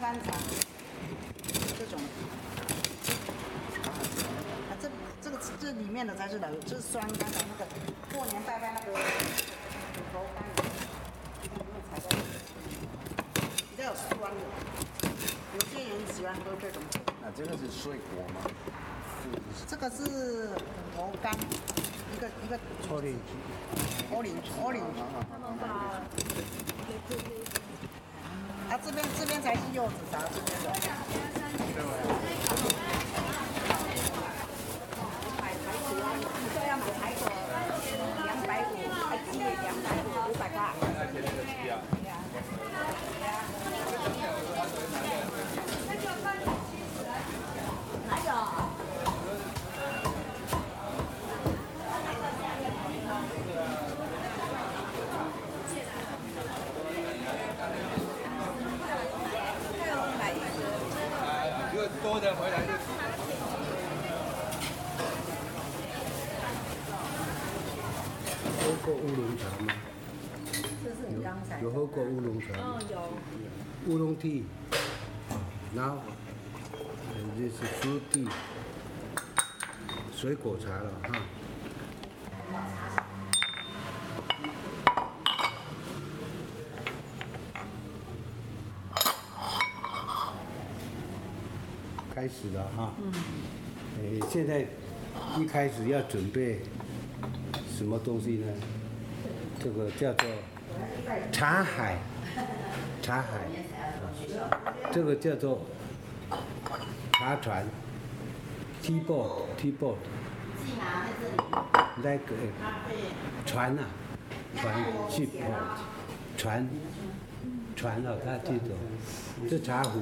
甘茶，这种。啊，这里面的才是老油，这是酸甘茶，那个过年拜拜那个骨头干，才在比较有酸的。有些人喜欢喝这种。 那这个是水果吗？ 这个是骨头干，一个。orange。啊，这边才是柚子茶，这边的。这要买排骨，250，鸡也250，500块。哪有？ 多的回来就。 喝过乌龙茶吗？ 这是你刚才有喝过乌龙茶吗？ 有。 乌龙 tea， 然后这是 fruit tea， 水果茶了哈。开始了哈。现在一开始要准备什么东西呢？这个叫做茶海，这个叫做茶船 ，teapot， like 船啊，ship， 船啊，它这种，这茶壶。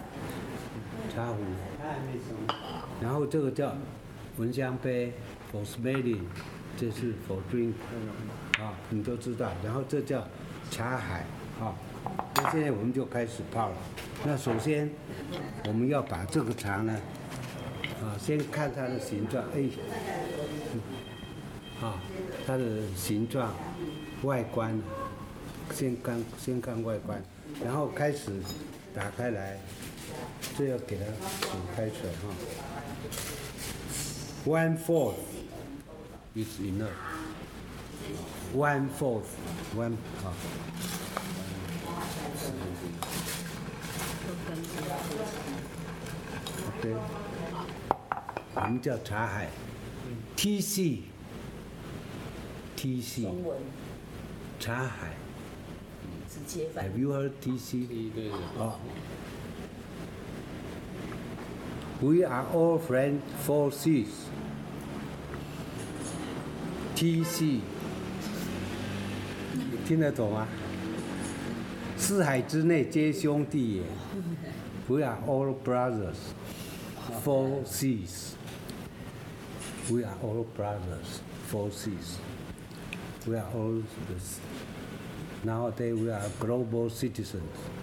然后这个叫蚊香杯 for smelling， 这是 for drink， 啊，你都知道。然后这叫茶海，啊，那现在我们就开始泡了。那首先我们要把这个茶呢，啊，先看它的形状，它的形状、外观，先看外观，然后开始打开来。这要给它煮开水哈。1/4 is enough. 1/4 啊。对，我们叫茶海 ，TC， 茶海。 直接翻。 Have you heard TC？ 对。 哦。We are all friends, 4 Cs. TC， 听得懂吗？四海之内皆兄弟也。We are all brothers, 4 Cs. We are all brothers, 4 Cs. We are all this. Nowadays we are global citizens.